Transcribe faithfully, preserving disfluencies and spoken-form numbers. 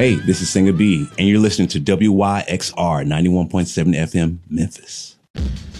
Hey, this is Singer B, and you're listening to W Y X R ninety-one point seven F M, Memphis.